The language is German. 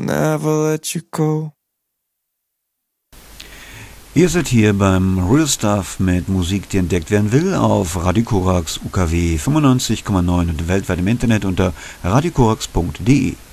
never let you go. Ihr seid hier beim Real Stuff mit Musik, die entdeckt werden will, auf Radio Korax UKW 95,9 und weltweit im Internet unter radiokorax.de.